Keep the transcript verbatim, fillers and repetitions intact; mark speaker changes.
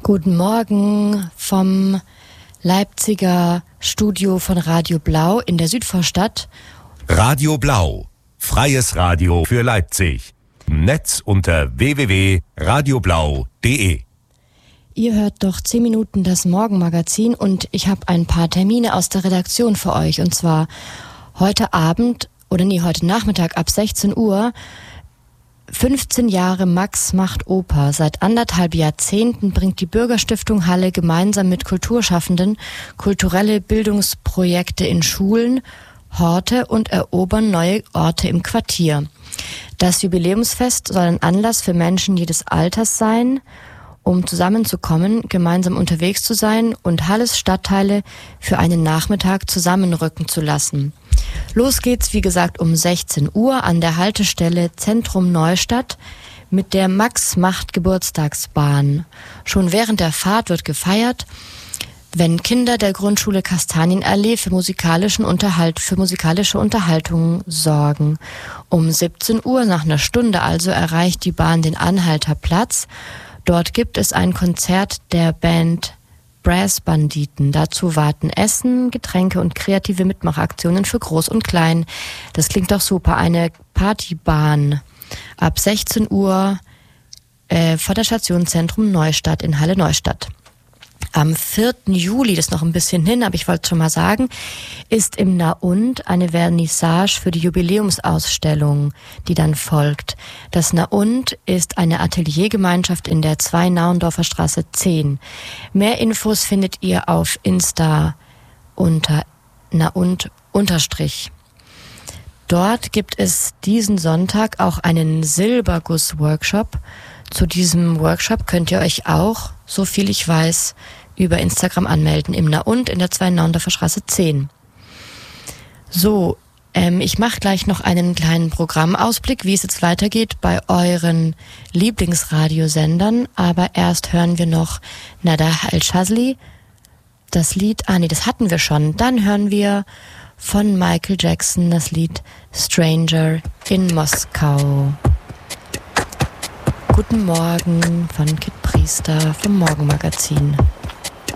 Speaker 1: Guten Morgen vom Leipziger Studio von Radio Blau in der Südvorstadt.
Speaker 2: Radio Blau, freies Radio für Leipzig. Im Netz unter w w w punkt radio blau punkt d e.
Speaker 1: Ihr hört doch zehn Minuten das Morgenmagazin und ich habe ein paar Termine aus der Redaktion für euch. Und zwar heute Abend, oder nee, heute Nachmittag ab sechzehn Uhr, fünfzehn Jahre Max macht Oper. Seit anderthalb Jahrzehnten bringt die Bürgerstiftung Halle gemeinsam mit Kulturschaffenden kulturelle Bildungsprojekte in Schulen, Horte und erobern neue Orte im Quartier. Das Jubiläumsfest soll ein Anlass für Menschen jedes Alters sein, um zusammenzukommen, gemeinsam unterwegs zu sein und Halles Stadtteile für einen Nachmittag zusammenrücken zu lassen. Los geht's, wie gesagt, um sechzehn Uhr an der Haltestelle Zentrum Neustadt mit der Max-Macht-Geburtstagsbahn. Schon während der Fahrt wird gefeiert, wenn Kinder der Grundschule Kastanienallee für musikalischen Unterhalt, für musikalische Unterhaltungen sorgen. Um siebzehn Uhr, nach einer Stunde also, erreicht die Bahn den Anhalter Platz. Dort gibt es ein Konzert der Band Brassbanditen. Dazu warten Essen, Getränke und kreative Mitmachaktionen für Groß und Klein. Das klingt doch super. Eine Partybahn ab sechzehn Uhr äh, vor der Station Zentrum Neustadt in Halle Neustadt. Am vierten Juli, das ist noch ein bisschen hin, aber ich wollte es schon mal sagen, ist im Naund eine Vernissage für die Jubiläumsausstellung, die dann folgt. Das Naund ist eine Ateliergemeinschaft in der zwei Nauendorfer Straße zehn. Mehr Infos findet ihr auf Insta unter Naund unterstrich. Dort gibt es diesen Sonntag auch einen Silberguss-Workshop. Zu diesem Workshop könnt ihr euch auch, so viel ich weiß, über Instagram anmelden, im Naund in der zwei Nauendorfer Straße zehn. So, ähm, ich mache gleich noch einen kleinen Programmausblick, wie es jetzt weitergeht bei euren Lieblingsradiosendern, aber erst hören wir noch Nada Al-Shazli, das Lied, ah nee, das hatten wir schon, dann hören wir von Michael Jackson das Lied Stranger in Moskau. Guten Morgen von Kit Priester vom Morgenmagazin.